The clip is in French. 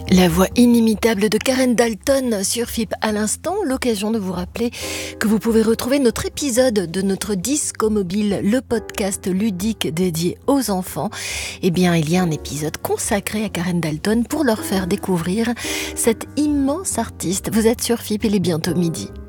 La voix inimitable de Karen Dalton sur FIP à l'instant, l'occasion de vous rappeler que vous pouvez retrouver notre épisode de notre Disco Mobile, le podcast ludique dédié aux enfants. Eh bien, il y a un épisode consacré à Karen Dalton pour leur faire découvrir cet immense artiste. Vous êtes sur FIP, il est bientôt midi.